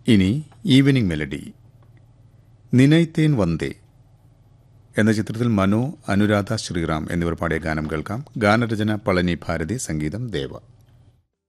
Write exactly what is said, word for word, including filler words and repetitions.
ഇനി evening melody. നിനൈത്തേൻ വന്ദേ എന്ന ചിത്രത്തിൽ മനു, അനുരാധ ശ്രീറാം എന്നിവർ പാടിയ ഗാനം കേൾക്കാം. ഗാനരചന പളനി ഭാരതി, സംഗീതം ദേവ.